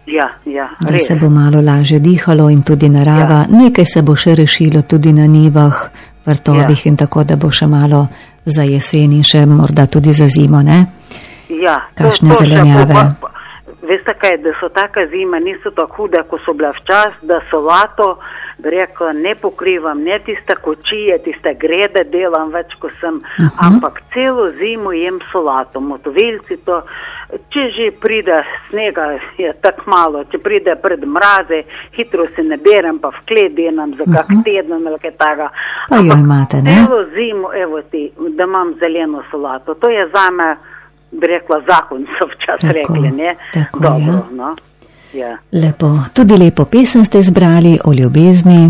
Da se bo malo lažje dihalo in tudi narava. Nekaj se bo še rešilo tudi na njivah, vrtovih in tako, da bo še malo za jesen in še morda tudi za zimo, ne? Kakšne zelenjave. Veste kaj, da so taka zima, niso tako hude, ko so bila včas, da solato, bi rekla, ne pokrivam, ne tiste kočije, tiste grede delam več, ko sem, ampak celo zimo jem solato, motovilci to, če že pride snega, je tako malo, če pride pred mraze, hitro se ne berem, pa v kled denam za kak teden ali kaj taga. Pa jo imate, ne? Celo zimo, evo ti, da imam zeleno solato, to je zame, bi rekla, zakon so včas rekli, ne? Tako, dobro, no. Lepo. Tudi lepo pesem ste izbrali o ljubezni.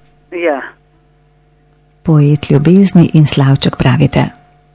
Poet ljubezni in Slavček pravite.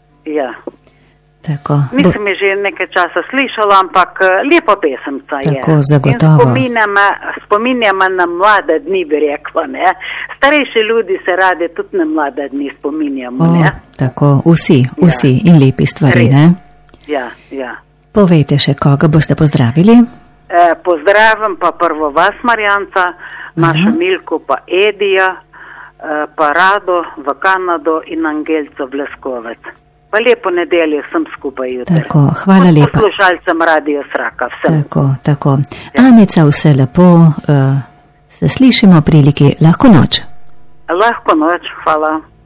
Tako. Nisem je že nekaj časa slišala, ampak lepa pesemca je. Tako, zagotovo. Spominja me na mlade dni, bi rekla, ne. Starejši ljudi se radi tudi na mlade dni spominjamo, ne. Tako, vsi in lepi stvari, ne. Povejte še, koga boste pozdravili? Pozdravim pa prvo vas, Marjanca, našo Milko pa Edija, pa Rado v Kanado in Angelco v Leskovec. Pa lepo nedeljo sem skupaj jutri. Tako, hvala lepa. Poslušalcem Radio Sraka, vsem. Tako. Anica, vse lepo, se slišimo priliki. Lahko noč. Lahko noč, hvala.